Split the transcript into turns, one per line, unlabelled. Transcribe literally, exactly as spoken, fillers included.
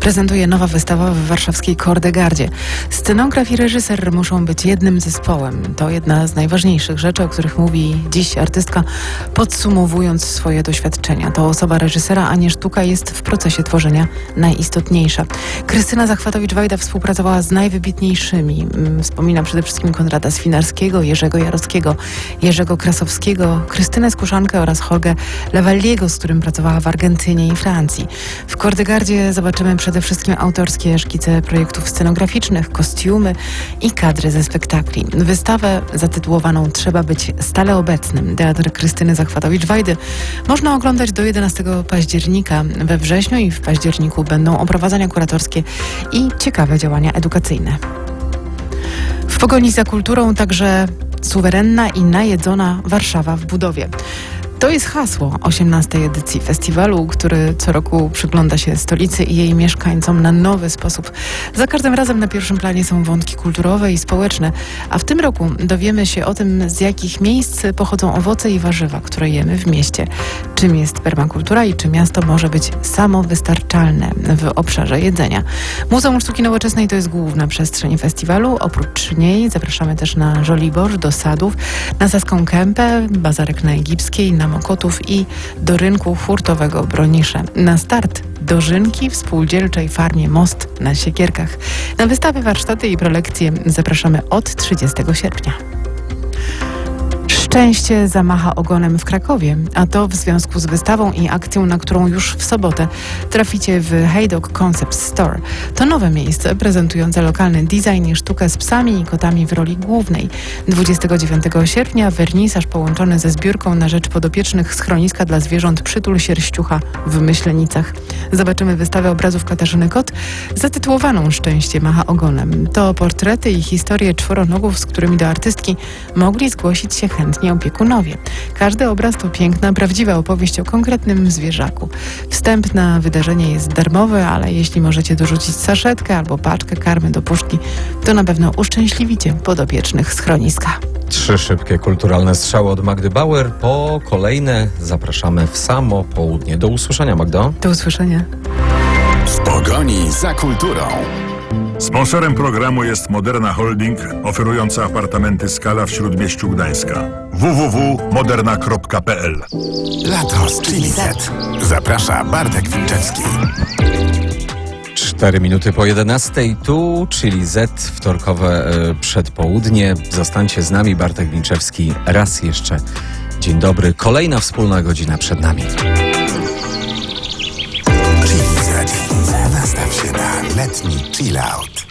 prezentuje nowa wystawa w warszawskiej Kordegardzie. Scenograf i reżyser muszą być jednym zespołem. To jedna z najważniejszych rzeczy, o których mówi dziś artystka, podsumowując swoje doświadczenia. To osoba reżysera, a nie sztuka jest w procesie tworzenia najistotniejsza. Krystyna Zachwatowicz-Wajda współpracowała z najwybitniejszymi. Wspomina przede wszystkim Konrada Swinarskiego, Jerzego Jarockiego, Jerzego Krasowskiego, Krystynę Skuszankę oraz Jorge Lavalliego, z którym pracowała w Argentynie i Francji. W Kordegardzie zobaczymy przede wszystkim autorskie szkice projektów scenograficznych, kostiumy i kadry ze spektakli. Wystawę zatytułowaną "Trzeba być stale obecnym" Teatr Krystyny Zachwatowicz-Wajdy można oglądać do jedenastego października. We wrześniu i w październiku będą oprowadzania kuratorskie i ciekawe działania edukacyjne. W pogoni za kulturą także suwerenna i najedzona Warszawa w budowie. To jest hasło osiemnastej edycji festiwalu, który co roku przygląda się stolicy i jej mieszkańcom na nowy sposób. Za każdym razem na pierwszym planie są wątki kulturowe i społeczne, a w tym roku dowiemy się o tym, z jakich miejsc pochodzą owoce i warzywa, które jemy w mieście. Czym jest permakultura i czy miasto może być samowystarczalne w obszarze jedzenia. Muzeum Sztuki Nowoczesnej to jest główna przestrzeń festiwalu. Oprócz niej zapraszamy też na Żolibor, do sadów, na Saską Kępę, Bazarek na Egipskiej, na Mokotów i do rynku hurtowego Bronisze. Na start dożynki w spółdzielczej farmie Most na Siekierkach. Na wystawy, warsztaty i prelekcje zapraszamy od trzydziestego sierpnia. Szczęście zamacha ogonem w Krakowie, a to w związku z wystawą i akcją, na którą już w sobotę traficie w Hejduk Concept Store. To nowe miejsce prezentujące lokalny design i sztukę z psami i kotami w roli głównej. dwudziestego dziewiątego sierpnia wernisaż połączony ze zbiórką na rzecz podopiecznych schroniska dla zwierząt Przytul Sierściucha w Myślenicach. Zobaczymy wystawę obrazów Katarzyny Kot zatytułowaną "Szczęście macha ogonem". To portrety i historie czworonogów, z którymi do artystki mogli zgłosić się chętnie opiekunowie. Każdy obraz to piękna, prawdziwa opowieść o konkretnym zwierzaku. Wstęp na wydarzenie jest darmowy, ale jeśli możecie dorzucić saszetkę albo paczkę karmy do puszki, to na pewno uszczęśliwicie podopiecznych schroniska.
Trzy szybkie kulturalne strzały od Magdy Bauer. Po kolejne zapraszamy w samo południe. Do usłyszenia, Magdo.
Do usłyszenia.
W pogoni za kulturą.
Sponsorem programu jest Moderna Holding, oferująca apartamenty Skala w Śródmieściu Gdańska. w w w kropka moderna kropka p l.
Lato z Chili Z. Zaprasza Bartek Wilczewski.
Cztery minuty po jedenastej. Tu Chili Z, wtorkowe y, przedpołudnie. Zostańcie z nami, Bartek Wilczewski. Raz jeszcze dzień dobry. Kolejna wspólna godzina przed nami.
Chili Z. Nastaw się na letni chill out.